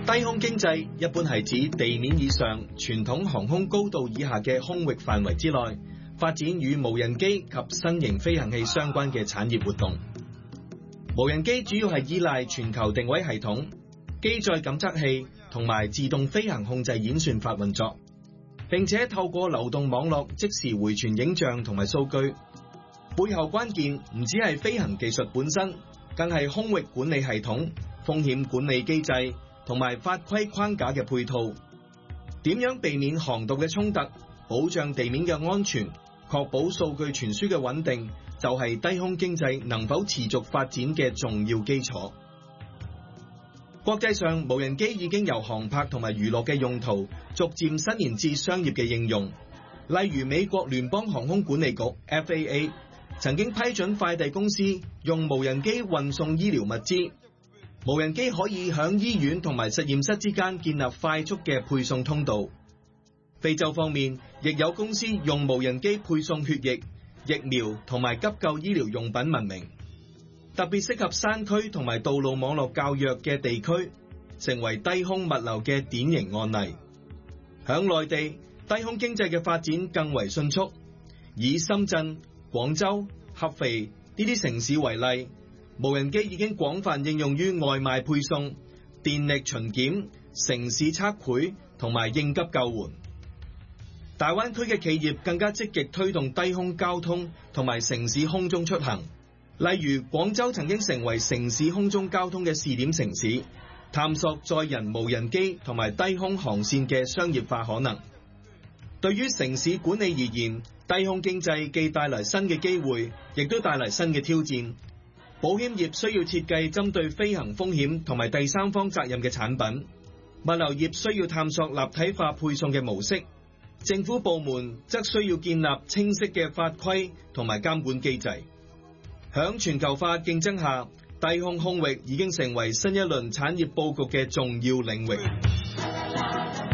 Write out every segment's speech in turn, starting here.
低空經濟一般係指地面以上、傳統航空高度以下嘅空域範圍之內，發展與無人機及新型飛行器相關嘅產業活動。無人機主要係依賴全球定位系統、機載感測器同埋自動飛行控制演算法運作，並且透過流動網絡即時回傳影像同埋數據。背後關鍵唔只係飛行技術本身，更係空域管理系統、風險管理機制同埋法規框架嘅配套。點樣避免航道嘅衝突，保障地面嘅安全，確保數據傳輸嘅穩定，就係低空經濟能否持續發展嘅重要基礎。國際上，無人機已經由航拍同埋娛樂嘅用途，逐漸伸延至商業嘅應用。例如美國聯邦航空管理局 FAA 曾經批准快遞公司用無人機運送醫療物資。無人機可以響醫院同埋實驗室之間建立快速嘅配送通道。非洲方面，亦有公司用無人機配送血液、疫苗同埋急救醫療用品聞名。特別適合山區同埋道路網絡較弱嘅地區，成為低空物流嘅典型案例。響內地，低空經濟嘅發展更為迅速。以深圳、廣州、合肥呢啲城市為例，無人機已經廣泛應用於外賣配送、電力巡檢、城市測繪同埋應急救援。大灣區嘅企業更加積極推動低空交通同埋城市空中出行。例如，廣州曾經成為城市空中交通嘅試點城市，探索載人無人機同埋低空航線嘅商業化可能。對於城市管理而言，低空經濟既帶來新嘅機會，亦都帶來新嘅挑戰。保險業需要設計針對飛行風險同埋第三方責任嘅產品，物流業需要探索立體化配送嘅模式，政府部門則需要建立清晰嘅法規同埋監管機制。響全球化競爭下，低空空域已經成為新一輪產業佈局嘅重要領域。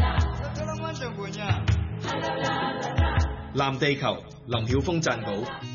藍地球，林曉峰撰稿。